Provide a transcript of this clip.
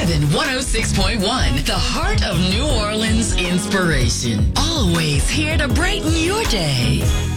Heaven 106.1, the heart of New Orleans inspiration. Always here to brighten your day.